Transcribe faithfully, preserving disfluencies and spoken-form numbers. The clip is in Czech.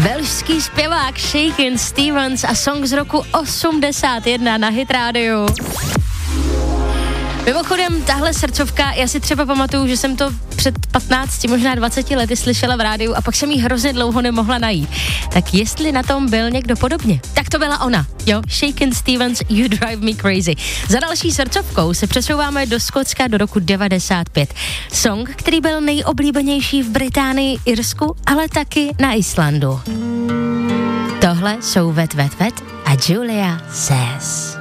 Velšský zpěvák Shakin' Stevens a song z roku osmdesát jedna na Hit Radio. Mimochodem, tahle srdcovka, já si třeba pamatuju, že jsem to před patnácti, možná dvaceti lety slyšela v rádiu a pak jsem jí hrozně dlouho nemohla najít. Tak jestli na tom byl někdo podobně, tak to byla ona, jo, Shakin' Stevens, You Drive Me Crazy. Za další srdcovkou se přesouváme do Skotska do roku devadesát pět. Song, který byl nejoblíbenější v Británii, Irsku, ale taky na Islandu. Tohle jsou Vet Vet Vet a Julia Says.